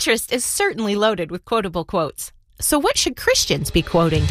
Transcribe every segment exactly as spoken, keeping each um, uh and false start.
Pinterest is certainly loaded with quotable quotes. So what should Christians be quoting?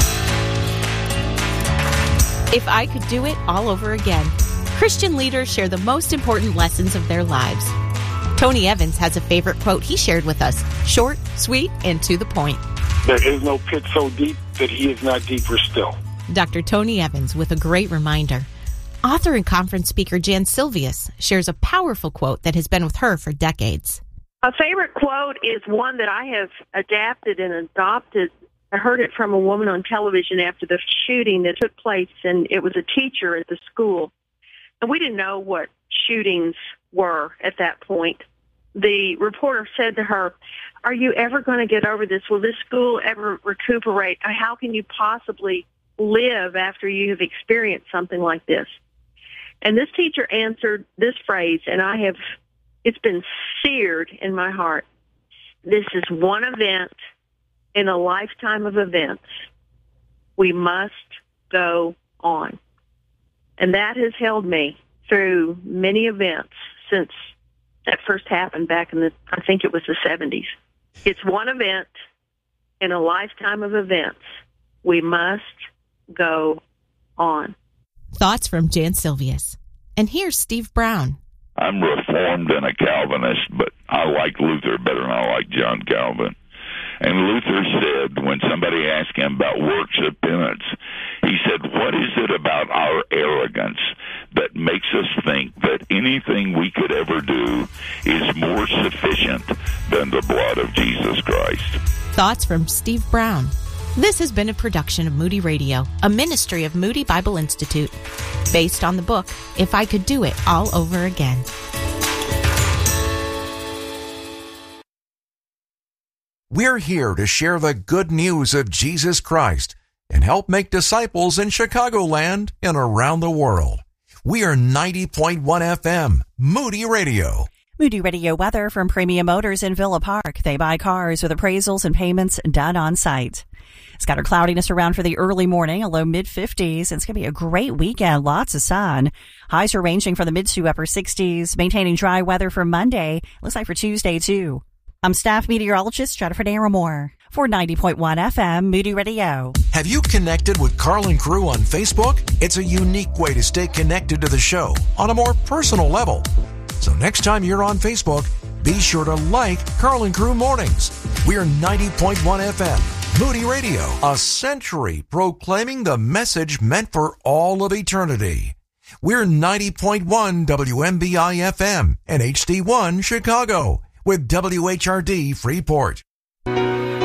If I could do it all over again. Christian leaders share the most important lessons of their lives. Tony Evans has a favorite quote he shared with us. Short, sweet, and to the point. There is no pit so deep that he is not deeper still. Doctor Tony Evans with a great reminder. Author and conference speaker Jan Silvius shares a powerful quote that has been with her for decades. A favorite quote is one that I have adapted and adopted. I heard it from a woman on television after the shooting that took place, and it was a teacher at the school. And we didn't know what shootings were at that point. The reporter said to her, "Are you ever going to get over this? Will this school ever recuperate? How can you possibly live after you have experienced something like this?" And this teacher answered this phrase, and I have, it's been seared in my heart. This is one event in a lifetime of events. We must go on. And that has held me through many events since that first happened back in the, I think it was the seventies. It's one event in a lifetime of events. We must go on. Thoughts from Jan Silvius. And here's Steve Brown. I'm Reformed and a Calvinist, but I like Luther better than I like John Calvin. And Luther said, when somebody asked him about works of penance, he said, what is it about our arrogance that makes us think that anything we could ever do is more sufficient than the blood of Jesus Christ? Thoughts from Steve Brown. This has been a production of Moody Radio, a ministry of Moody Bible Institute, based on the book, If I Could Do It All Over Again. We're here to share the good news of Jesus Christ and help make disciples in Chicagoland and around the world. We are ninety point one F M, Moody Radio. Moody Radio weather from Premium Motors in Villa Park. They buy cars with appraisals and payments done on site. Scattered cloudiness around for the early morning, a low mid-fifties. It's going to be a great weekend, lots of sun. Highs are ranging from the mid to upper sixties, maintaining dry weather for Monday. Looks like for Tuesday, too. I'm staff meteorologist Jennifer Naramore for ninety point one F M Moody Radio. Have you connected with Carlin Crew on Facebook? It's a unique way to stay connected to the show on a more personal level. So next time you're on Facebook, be sure to like Carlin Crew Mornings. We're ninety point one F M Moody Radio, a century proclaiming the message meant for all of eternity. We're ninety point one W M B I F M and H D one Chicago with W H R D Freeport.